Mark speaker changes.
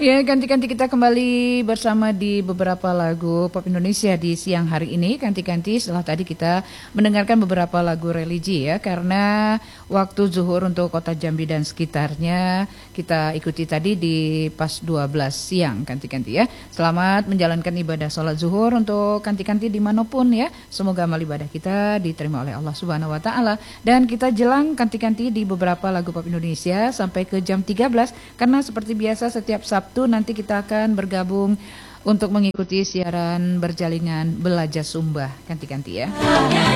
Speaker 1: Ya, ganti-ganti kita kembali bersama di beberapa lagu pop Indonesia di siang hari ini. Ganti-ganti setelah tadi kita mendengarkan beberapa lagu religi ya. Karena waktu zuhur untuk kota Jambi dan sekitarnya kita ikuti tadi di pas 12 siang ganti-ganti ya. Selamat menjalankan ibadah sholat zuhur untuk ganti-ganti dimanapun ya. Semoga amal ibadah kita diterima oleh Allah Subhanahu Wa Taala. Dan kita jelang ganti-ganti di beberapa lagu pop Indonesia sampai ke jam 13. Karena seperti biasa setiap Sabtu nanti kita akan bergabung untuk mengikuti siaran berjalingan Belajar Sumba ganti-ganti ya.